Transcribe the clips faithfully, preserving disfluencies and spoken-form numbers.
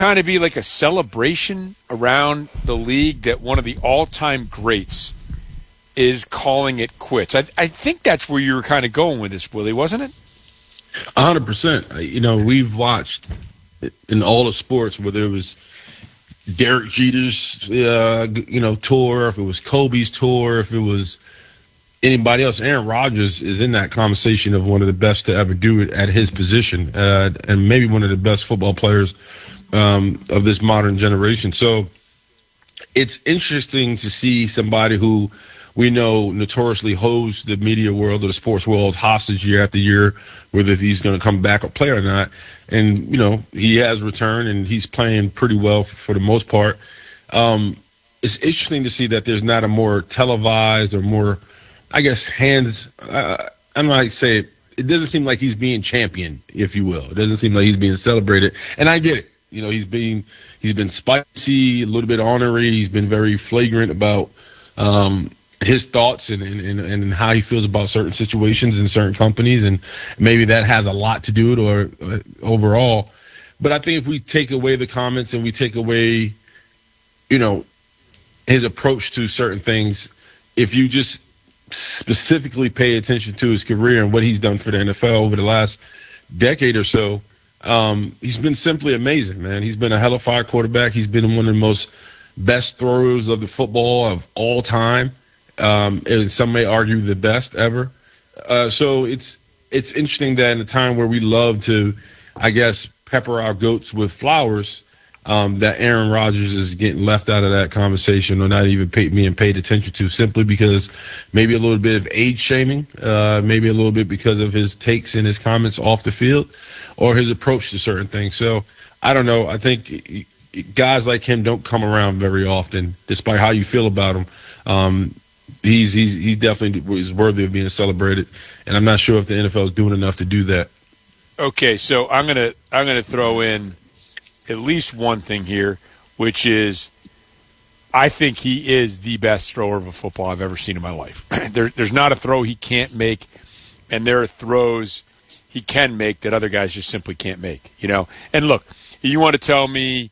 kind of be like a celebration around the league that one of the all-time greats is calling it quits? I, I think that's where you were kind of going with this, Willie, wasn't it? A hundred percent. You know, we've watched in all the sports, whether it was Derek Jeter's, uh, you know, tour, if it was Kobe's tour, if it was anybody else. Aaron Rodgers is in that conversation of one of the best to ever do it at his position, uh, and maybe one of the best football players um, of this modern generation. So it's interesting to see somebody who we know notoriously holds the media world or the sports world hostage year after year, whether he's going to come back or play or not. And, you know, he has returned and he's playing pretty well for, for the most part. Um, it's interesting to see that there's not a more televised or more, I guess, hands. Uh, I'm not like say it, it doesn't seem like he's being championed, if you will. It doesn't seem like he's being celebrated. And I get it. You know, he's being he's been spicy, a little bit ornery. He's been very flagrant about um, his thoughts and, and, and how he feels about certain situations in certain companies. And maybe that has a lot to do with it or uh, overall. But I think if we take away the comments and we take away, you know, his approach to certain things, if you just specifically pay attention to his career and what he's done for the N F L over the last decade or so, um, he's been simply amazing, man. He's been a hell of a fire quarterback. He's been one of the most best throwers of the football of all time. Um, and some may argue the best ever. Uh, so it's it's interesting that in a time where we love to, I guess, pepper our goats with flowers, um, that Aaron Rodgers is getting left out of that conversation or not even pay, being paid attention to, simply because maybe a little bit of age shaming, uh, maybe a little bit because of his takes and his comments off the field or his approach to certain things. So I don't know. I think guys like him don't come around very often, despite how you feel about him. Um, he's he's he definitely is worthy of being celebrated, and I'm not sure if the N F L is doing enough to do that. Okay, so I'm gonna I'm gonna throw in at least one thing here, which is I think he is the best thrower of a football I've ever seen in my life. there, there's not a throw he can't make, and there are throws he can make that other guys just simply can't make. You know, and look, you want to tell me,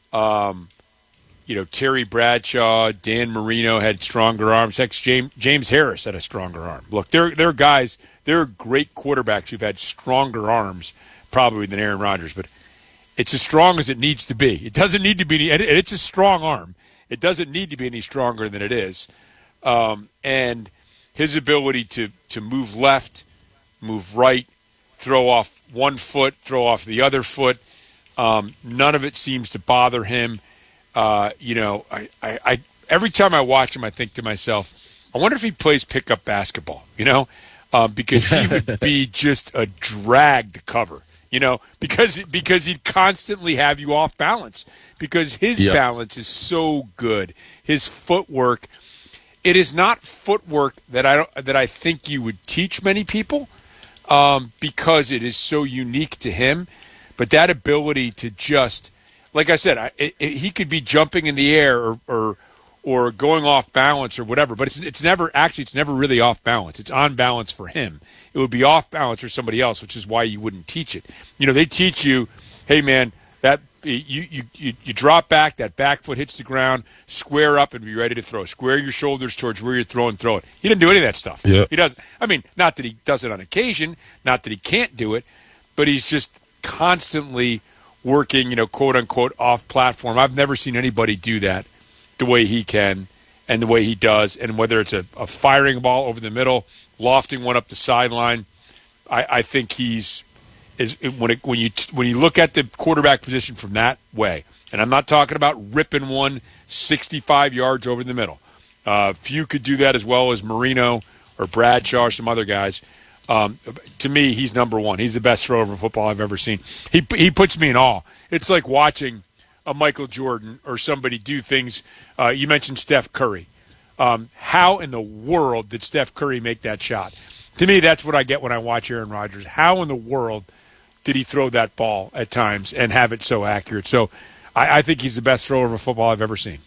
um, you know, Terry Bradshaw, Dan Marino had stronger arms. Heck, James James Harris had a stronger arm. Look, there there are guys, there are great quarterbacks who've had stronger arms probably than Aaron Rodgers, but it's as strong as it needs to be. It doesn't need to be, and it's a strong arm. It doesn't need to be any stronger than it is. Um, and his ability to, to move left, move right, throw off one foot, throw off the other foot, um, none of it seems to bother him. Uh, you know, I, I, I every time I watch him, I think to myself, I wonder if he plays pickup basketball, you know, uh, because he would be just a drag to cover. You know, because because he'd constantly have you off balance because his yep. balance is so good. His footwork, it is not footwork that I don't, that I think you would teach many people um, because it is so unique to him. But that ability to just, like I said, I, it, it, he could be jumping in the air or, or or going off balance or whatever. But it's it's never actually it's never really off balance. It's on balance for him. It would be off balance for somebody else, which is why you wouldn't teach it. You know, they teach you, hey, man, that you you, you, you drop back, that back foot hits the ground, square up and be ready to throw. Square your shoulders towards where you're throwing, throw it. He didn't do any of that stuff. Yeah. He doesn't. I mean, not that he does it on occasion, not that he can't do it, but he's just constantly working, you know, quote unquote, off platform. I've never seen anybody do that the way he can and the way he does. And whether it's a, a firing ball over the middle, lofting one up the sideline, I, I think he's is when it, when you when you look at the quarterback position from that way, and I'm not talking about ripping one sixty-five yards over the middle. Uh, few could do that as well as Marino or Bradshaw or some other guys. Um, to me, he's number one. He's the best thrower of football I've ever seen. He he puts me in awe. It's like watching a Michael Jordan or somebody do things. Uh, you mentioned Steph Curry. Um, how in the world did Steph Curry make that shot? To me, that's what I get when I watch Aaron Rodgers. How in the world did he throw that ball at times and have it so accurate? So I, I think he's the best thrower of a football I've ever seen.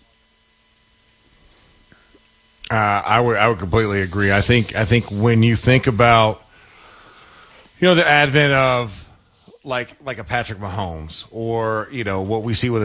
Uh, I would I would completely agree. I think I think when you think about, you know, the advent of like like a Patrick Mahomes or you know what we see with